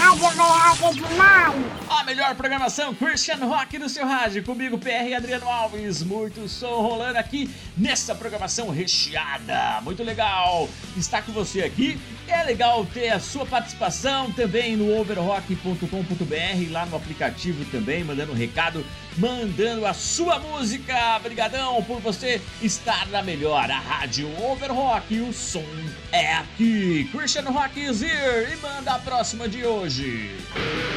Rádio Overrock é demais. A melhor programação Christian Rock do seu rádio. Comigo, PR Adriano Alves. Muito som rolando aqui nessa programação recheada. Muito legal estar com você aqui. É legal ter a sua participação também no overrock.com.br, lá no aplicativo também, mandando um recado, mandando a sua música. Obrigadão por você estar na melhor, a Rádio Overrock. O som é aqui. Christian Rock is here. E manda a próxima de hoje.